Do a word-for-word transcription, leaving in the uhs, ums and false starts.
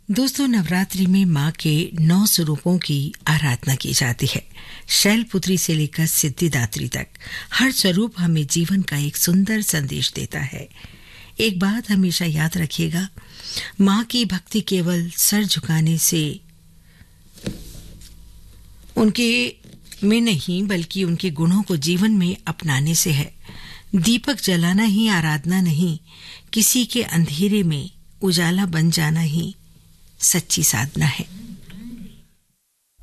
दोस्तों, नवरात्रि में माँ के नौ स्वरूपों की आराधना की जाती है। शैलपुत्री से लेकर सिद्धिदात्री तक हर स्वरूप हमें जीवन का एक सुंदर संदेश देता है। एक बात हमेशा याद रखिएगा, माँ की भक्ति केवल सर झुकाने से उनके में नहीं बल्कि उनके गुणों को जीवन में अपनाने से है। दीपक जलाना ही आराधना नहीं, किसी के अंधेरे में उजाला बन जाना ही सच्ची साधना है।